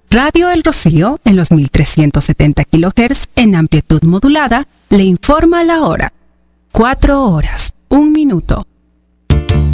Radio El Rocío, en los 1370 kHz en amplitud modulada, le informa la hora. 4 horas, 1 minuto.